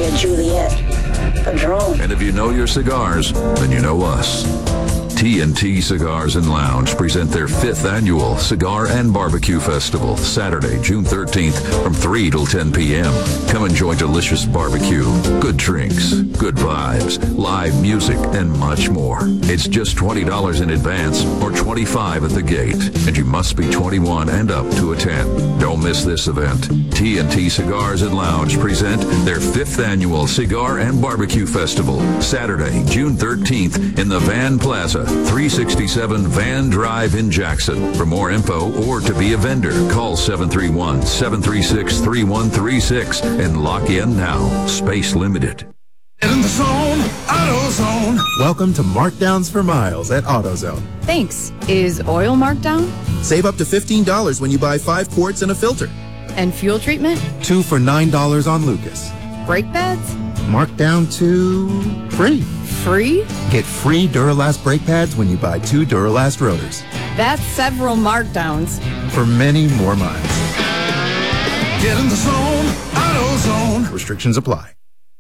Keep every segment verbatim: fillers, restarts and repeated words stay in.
Romeo and Juliet. Padron. And if you know your cigars, then you know us. T and T Cigars and Lounge present their fifth annual Cigar and Barbecue Festival, Saturday, June thirteenth from three till ten p.m. Come enjoy delicious barbecue, good drinks, good vibes, live music, and much more. It's just twenty dollars in advance or twenty-five dollars at the gate, and you must be twenty-one and up to attend. Don't miss this event. T and T Cigars and Lounge present their fifth annual Cigar and Barbecue Festival, Saturday, June thirteenth in the Van Plaza, three sixty-seven Van Drive in Jackson. For more info or to be a vendor, call seven three one, seven three six, three one three six and lock in now. Space limited. In the zone, AutoZone. Welcome to Markdowns for Miles at AutoZone. Thanks. Is oil marked down? Save up to fifteen dollars when you buy five quarts and a filter. And fuel treatment? Two for nine dollars on Lucas. Brake pads? Marked down to free. Free? Get free Duralast brake pads when you buy two Duralast rotors. That's several markdowns. For many more miles. Get in the zone, AutoZone. Restrictions apply.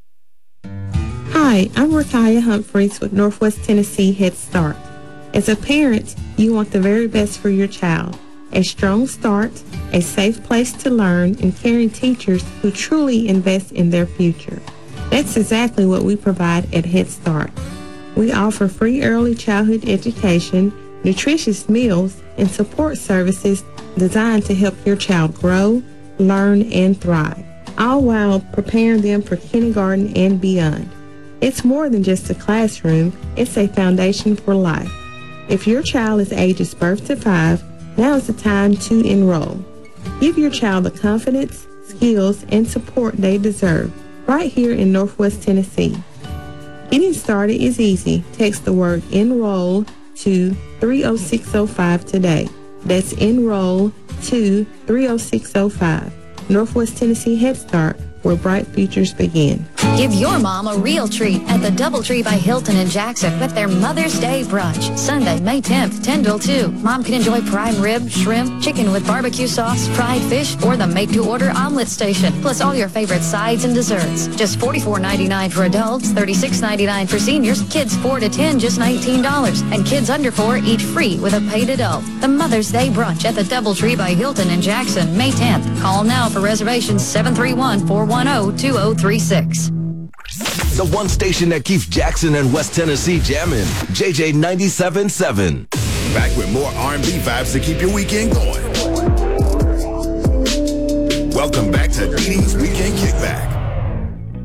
Hi, I'm Rakaya Humphreys with Northwest Tennessee Head Start. As a parent, you want the very best for your child. A strong start, a safe place to learn, and caring teachers who truly invest in their future. That's exactly what we provide at Head Start. We offer free early childhood education, nutritious meals, and support services designed to help your child grow, learn, and thrive, all while preparing them for kindergarten and beyond. It's more than just a classroom, it's a foundation for life. If your child is ages birth to five, now is the time to enroll. Give your child the confidence, skills, and support they deserve right here in Northwest Tennessee. Getting started is easy. Text the word enroll to three oh six oh five today. That's enroll to three oh six oh five. Northwest Tennessee Head Start, where bright futures begin. Give your mom a real treat at the Doubletree by Hilton in Jackson with their Mother's Day brunch. Sunday, May tenth, ten till two. Mom can enjoy prime rib, shrimp, chicken with barbecue sauce, fried fish, or the made-to-order omelet station, plus all your favorite sides and desserts. Just forty-four ninety-nine for adults, thirty-six ninety-nine for seniors, kids four to ten, just nineteen dollars, and kids under four eat free with a paid adult. The Mother's Day brunch at the Doubletree by Hilton in Jackson, May tenth. Call now for reservations, seven three one, four one zero, two zero three six. The one station that keeps Jackson and West Tennessee jamming. J J ninety-seven point seven. Back with more R and B vibes to keep your weekend going. Welcome back to Dee Dee's Weekend Kickback.